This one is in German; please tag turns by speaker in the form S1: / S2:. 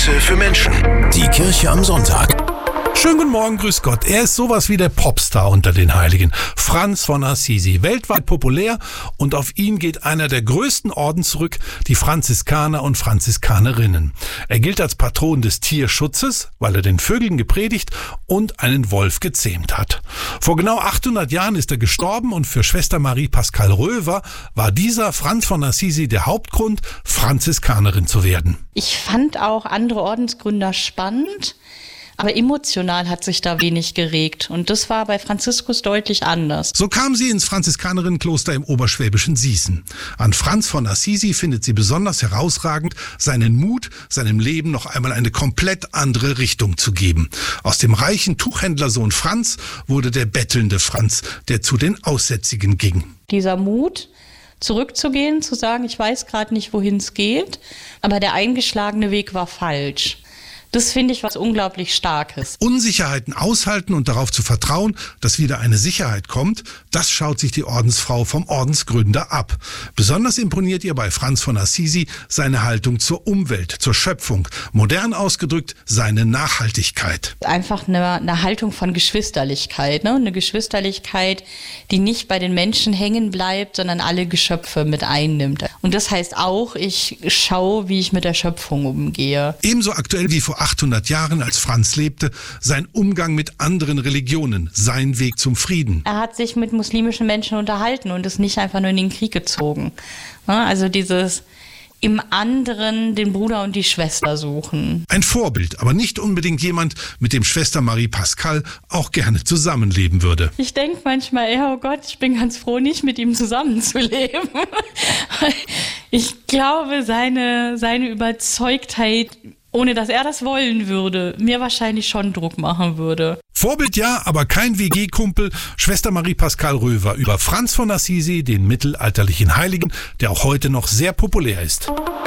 S1: Messe für Menschen. Die Kirche am Sonntag.
S2: Schönen guten Morgen, grüß Gott. Er ist sowas wie der Popstar unter den Heiligen. Franz von Assisi, weltweit populär, und auf ihn geht einer der größten Orden zurück, die Franziskaner und Franziskanerinnen. Er gilt als Patron des Tierschutzes, weil er den Vögeln gepredigt und einen Wolf gezähmt hat. Vor genau 800 Jahren ist er gestorben, und für Schwester Marie Pascal Röver war dieser Franz von Assisi der Hauptgrund, Franziskanerin zu werden.
S3: Ich fand auch andere Ordensgründer spannend, aber emotional hat sich da wenig geregt. Und das war bei Franziskus deutlich anders.
S2: So kam sie ins Franziskanerinnenkloster im oberschwäbischen Sießen. An Franz von Assisi findet sie besonders herausragend, seinen Mut, seinem Leben noch einmal eine komplett andere Richtung zu geben. Aus dem reichen Tuchhändlersohn Franz wurde der bettelnde Franz, der zu den Aussätzigen ging.
S3: Dieser Mut, zurückzugehen, zu sagen, ich weiß gerade nicht, wohin es geht, aber der eingeschlagene Weg war falsch. Das finde ich was unglaublich Starkes.
S2: Unsicherheiten aushalten und darauf zu vertrauen, dass wieder eine Sicherheit kommt, das schaut sich die Ordensfrau vom Ordensgründer ab. Besonders imponiert ihr bei Franz von Assisi seine Haltung zur Umwelt, zur Schöpfung. Modern ausgedrückt, seine Nachhaltigkeit.
S3: Einfach eine Haltung von Geschwisterlichkeit, ne? Eine Geschwisterlichkeit, die nicht bei den Menschen hängen bleibt, sondern alle Geschöpfe mit einnimmt. Und das heißt auch, ich schaue, wie ich mit der Schöpfung umgehe.
S2: Ebenso aktuell wie vor 800 Jahren, als Franz lebte, sein Umgang mit anderen Religionen, sein Weg zum Frieden.
S3: Er hat sich mit muslimischen Menschen unterhalten und ist nicht einfach nur in den Krieg gezogen. Also dieses im anderen den Bruder und die Schwester suchen.
S2: Ein Vorbild, aber nicht unbedingt jemand, mit dem Schwester Marie Pascal auch gerne zusammenleben würde.
S3: Ich denke manchmal, oh Gott, ich bin ganz froh, nicht mit ihm zusammenzuleben. Ich glaube, seine Überzeugtheit, ohne dass er das wollen würde, mir wahrscheinlich schon Druck machen würde.
S2: Vorbild ja, aber kein WG-Kumpel. Schwester Marie Pascal Röver über Franz von Assisi, den mittelalterlichen Heiligen, der auch heute noch sehr populär ist.